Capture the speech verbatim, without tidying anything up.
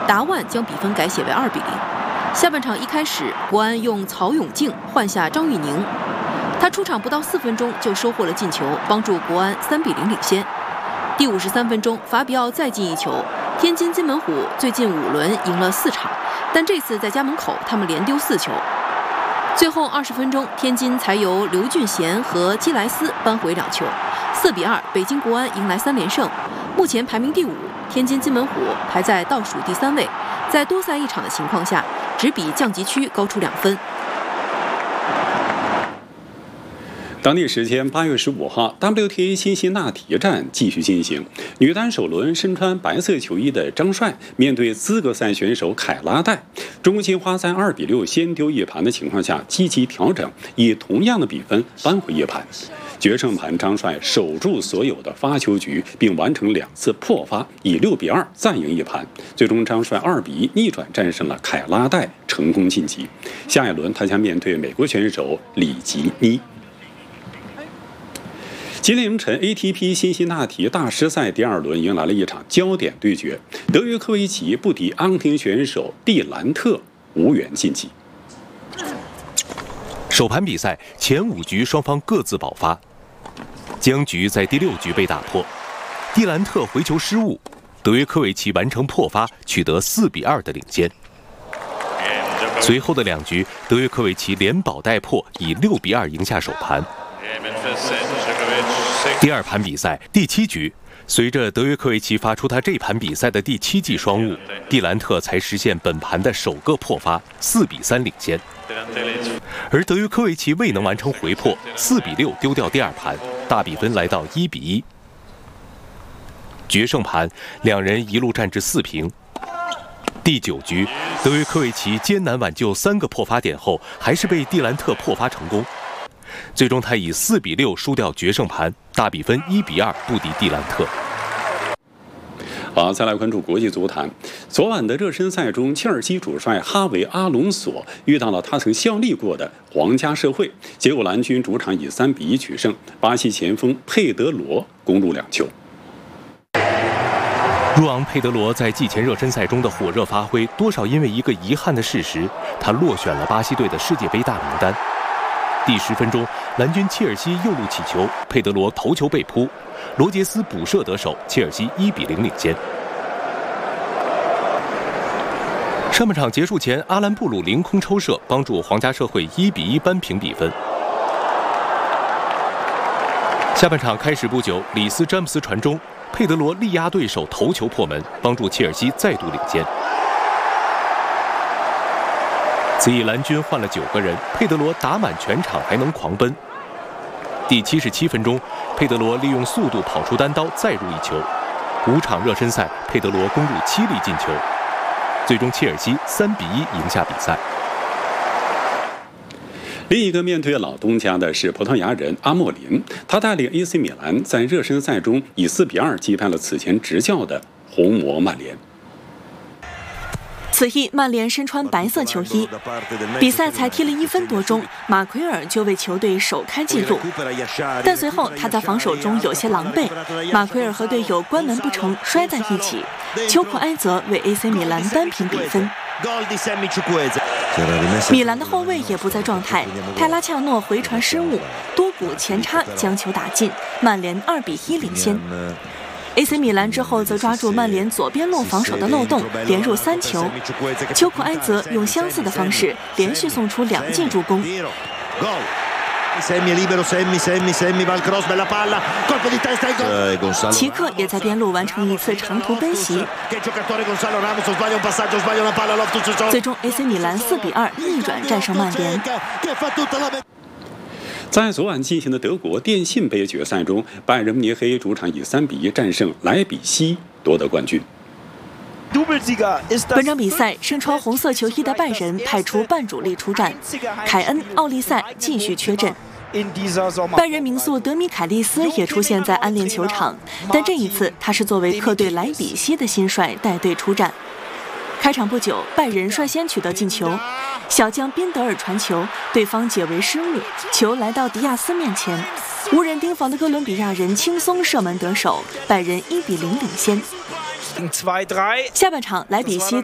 达万将比分改写为二比零。下半场一开始，国安用曹永静换下张玉宁，他出场不到四分钟就收获了进球，帮助国安三比零领先。第五十三分钟，法比奥再进一球。天津津门虎最近五轮赢了四场，但这次在家门口他们连丢四球。最后二十分钟，天津才由刘俊贤和基莱斯扳回两球，四比二，北京国安迎来三连胜，目前排名第五。天津津门虎排在倒数第三位，在多赛一场的情况下，只比降级区高出两分。 当地时间八月十五号 ，W T A 辛辛那提站继续进行。女单首轮身穿白色球衣的张帅面对资格赛选手凯拉戴，中国金花在二比六先丢一盘的情况下积极调整，以同样的比分扳回一盘。决胜盘张帅守住所有的发球局，并完成两次破发，以六比二再赢一盘。最终张帅二比一逆转战胜了凯拉戴，成功晋级。下一轮他将面对美国选手里吉妮。今天凌晨 ，A T P 辛辛那提大师赛第二轮迎来了一场焦点对决，德约科维奇不敌阿根廷选手蒂兰特，无缘晋级。 首盘比赛前五局双方各自爆发，僵局在第六局被打破，蒂兰特回球失误，德约科维奇完成破发，取得四比二的领先。随后的两局，德约科维奇连保带破，以六比二赢下首盘。第二盘比赛第七局，随着德约科维奇发出他这盘比赛的第七记双误，蒂兰特才实现本盘的首个破发，四比三领先。而德约科维奇未能完成回破，四比六丢掉第二盘，大比分来到一比一。决胜盘，两人一路战至四平。第九局，德约科维奇艰难挽救三个破发点后，还是被蒂兰特破发成功。最终他以四比六输掉决胜盘，大比分一比二不敌蒂兰特。 好，再来关注国际足坛。昨晚的热身赛中，切尔西主帅哈维·阿隆索遇到了他曾效力过的皇家社会，结果蓝军主场以三比一取胜，巴西前锋佩德罗攻入两球。 若昂·佩德罗在季前热身赛中的火热发挥，多少因为一个遗憾的事实，他落选了巴西队的世界杯大名单。第十分钟，蓝军切尔西右路起球，佩德罗头球被扑，罗杰斯补射得手，切尔西一比零领先。上半场结束前，阿兰布鲁凌空抽射，帮助皇家社会一比一扳平比分。下半场开始不久，里斯詹姆斯传中，佩德罗力压对手头球破门，帮助切尔西再度领先。此役蓝军换了九个人，佩德罗打满全场还能狂奔。第七十七分钟，佩德罗利用速度跑出单刀，再入一球。五场热身赛，佩德罗攻入七粒进球，最终切尔西三比一赢下比赛。 另一个面对老东家的是葡萄牙人阿莫林，他带领 A C 米兰在热身赛中以四比二击败了此前执教的红魔曼联。 此役曼联身穿白色球衣，比赛才踢了一分多钟，马奎尔就为球队首开纪录。但随后他在防守中有些狼狈，马奎尔和队友关门不成，摔在一起。丘库埃泽为 A C 米兰扳平比分。米兰的后卫也不在状态，泰拉恰诺回传失误，多古前插将球打进，曼联二比一领先。A C 米兰之后则抓住曼联左边路防守的漏洞，连入三球。丘库埃泽用相似的方式连续送出两记助攻。齐克也在边路完成一次长途奔袭，最终 A C 米兰四比二逆转战胜曼联。 在昨晚进行的德国电信杯决赛中，拜仁慕尼黑主场以三比一战胜莱比锡，夺得冠军。 本场比赛，身穿红色球衣的拜仁派出半主力出战，凯恩、奥利塞继续缺阵。拜仁名宿德米凯利斯也出现在安联球场，但这一次他是作为客队莱比锡的新帅带队出战。开场不久，拜仁率先取得进球，小将宾德尔传球，对方解围失误，球来到迪亚斯面前，无人盯防的哥伦比亚人轻松射门得手，拜仁一比零领先。下半场，莱比锡